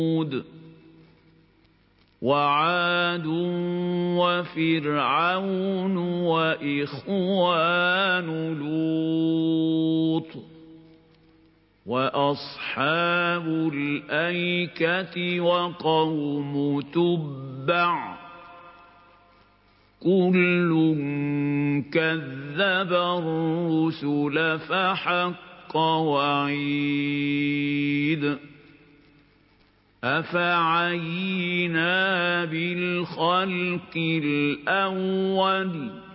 وعاد وفرعون وإخوان لوط وأصحاب الأيكة وقوم تبع كل كذب الرسل فحق وعيد أفعينا بالخلق الأول